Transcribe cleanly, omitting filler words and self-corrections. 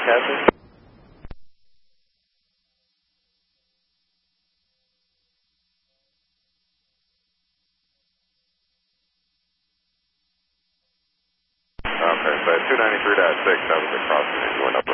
Captain. Okay, so 293.6, that was the crossing.